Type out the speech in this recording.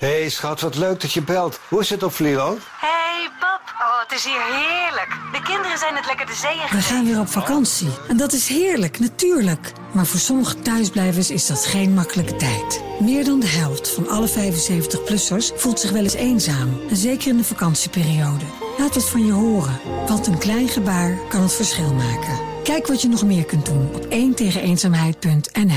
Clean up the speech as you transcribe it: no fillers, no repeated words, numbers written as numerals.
Hey schat, wat leuk dat je belt. Hoe is het op Vlieland? Hey pap, oh het is hier heerlijk. De kinderen zijn het lekker de zee in. We gaan weer op vakantie. En dat is heerlijk, natuurlijk. Maar voor sommige thuisblijvers is dat geen makkelijke tijd. Meer dan de helft van alle 75-plussers voelt zich wel eens eenzaam. En zeker in de vakantieperiode. Laat het van je horen. Want een klein gebaar kan het verschil maken. Kijk wat je nog meer kunt doen op 1tegeneenzaamheid.nl.